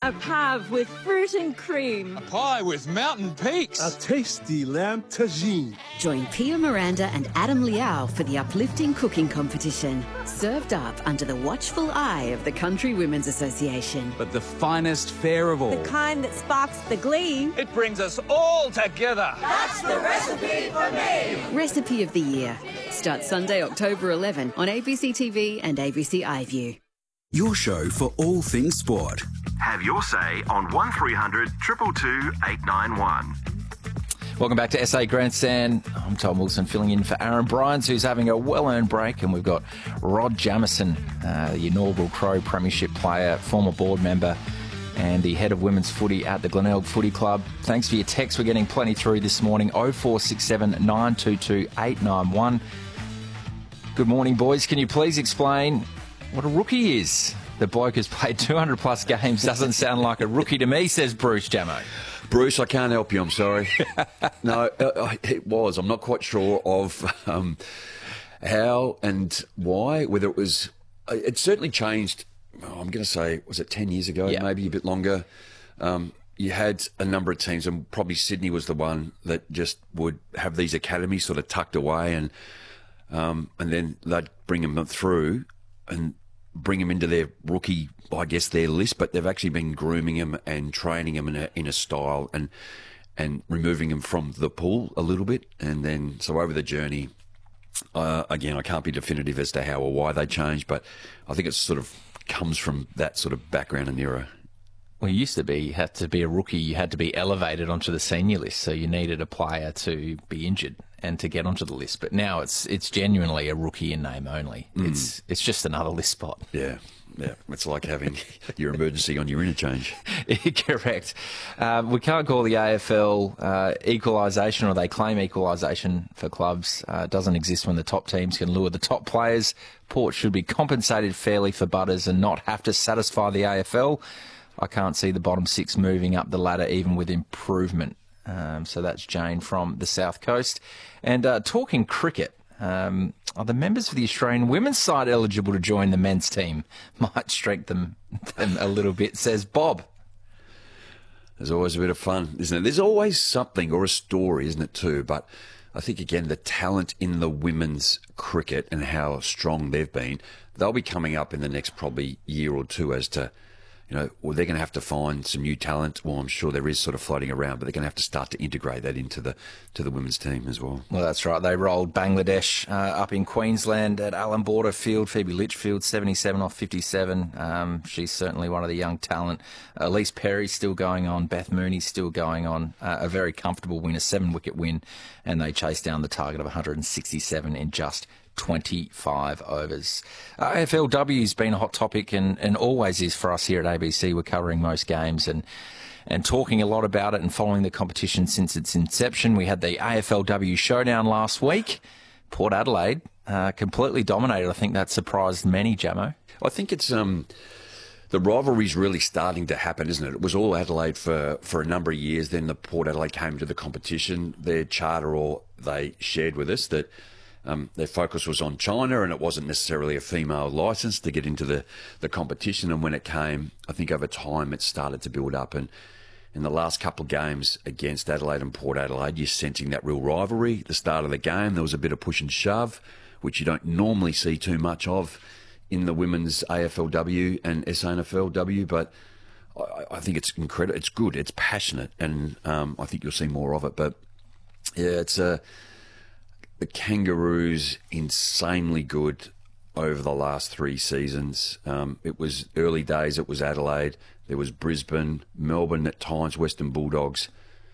A pav with fruit and cream. A pie with mountain peaks. A tasty lamb tagine. Join Pia Miranda and Adam Liao for the uplifting cooking competition. Served up under the watchful eye of the Country Women's Association. But the finest fare of all. The kind that sparks the glee. It brings us all together. That's the recipe for me. Recipe of the Year. Starts Sunday, October 11 on ABC TV and ABC iView. Your show for all things sport. Have your say on 1300 222 891. Welcome back to SA Grandstand. I'm Tom Wilson filling in for Aaron Bryans, who's having a well-earned break, and we've got Rod Jamieson, the inaugural Crow Premiership player, former board member, and the head of women's footy at the Glenelg Footy Club. Thanks for your text. We're getting plenty through this morning. 0467 922 891. Good morning, boys. Can you please explain what a rookie is? The bloke has played 200-plus games. Doesn't sound like a rookie to me, says Bruce Jamo. Bruce, I can't help you, I'm sorry. No, it was. I'm not quite sure of how and why, whether it was... It certainly changed, I'm going to say, was it 10 years ago, maybe a bit longer? You had a number of teams, and probably Sydney was the one that just would have these academies sort of tucked away, and then they'd bring them through and bring them into their rookie, I guess, their list, but they've actually been grooming them and training them in a style and removing them from the pool a little bit. And then, so over the journey, again, I can't be definitive as to how or why they changed, but I think it sort of comes from that sort of background and era. Well, it used to be, you had to be a rookie, you had to be elevated onto the senior list, so you needed a player to be injured and to get onto the list. But now it's genuinely a rookie in name only. It's just another list spot. Yeah. It's like having your emergency on your interchange. Correct. We can't call the AFL equalisation, or they claim equalisation for clubs. Doesn't exist when the top teams can lure the top players. Port should be compensated fairly for butters and not have to satisfy the AFL. I can't see the bottom six moving up the ladder even with improvement. So that's Jane from the South Coast. And talking cricket, are the members of the Australian women's side eligible to join the men's team? Might strengthen them a little bit, says Bob. There's always a bit of fun, isn't it? There's always something or a story, isn't it, too? But I think, again, the talent in the women's cricket and how strong they've been, they'll be coming up in the next probably year or two as to, or they're going to have to find some new talent. Well, I'm sure there is sort of floating around, but they're going to have to start to integrate that into the women's team as well. Well, that's right. They rolled Bangladesh up in Queensland at Allan Border Field. Phoebe Litchfield, 77 off 57. She's certainly one of the young talent. Elise Perry's still going on. Beth Mooney's still going on. A very comfortable win, a 7-wicket win, and they chased down the target of 167 in just 25 overs. AFLW's been a hot topic and always is for us here at ABC. We're covering most games and talking a lot about it and following the competition since its inception. We had the AFLW showdown last week. Port Adelaide completely dominated. I think that surprised many, Jamo. I think it's the rivalry's really starting to happen, isn't it? It was all Adelaide for a number of years. Then the Port Adelaide came to the competition. Their charter, or they shared with us that their focus was on China, and it wasn't necessarily a female licence to get into the competition. And when it came, I think over time it started to build up. And in the last couple of games against Adelaide and Port Adelaide, you're sensing that real rivalry. At the start of the game, there was a bit of push and shove, which you don't normally see too much of in the women's AFLW and SANFLW. But I think it's incredible. It's good. It's passionate, and I think you'll see more of it. But yeah, it's the Kangaroos insanely good over the last 3 seasons. It was early days, it was Adelaide, there was Brisbane, Melbourne at times, Western Bulldogs.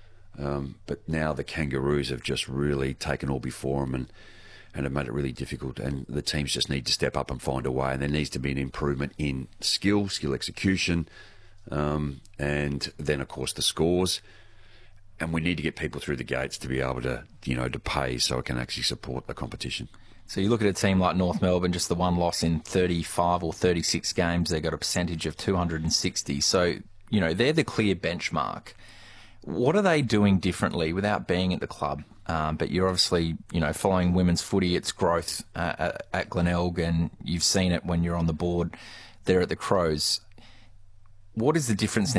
But now the Kangaroos have just really taken all before them and have made it really difficult. And the teams just need to step up and find a way. And there needs to be an improvement in skill execution, and then, of course, the scores. And we need to get people through the gates to be able to, to pay so it can actually support the competition. So you look at a team like North Melbourne, just the one loss in 35 or 36 games, they got a percentage of 260. So, they're the clear benchmark. What are they doing differently without being at the club? But you're obviously, following women's footy, its growth at Glenelg, and you've seen it when you're on the board there at the Crows. What is the difference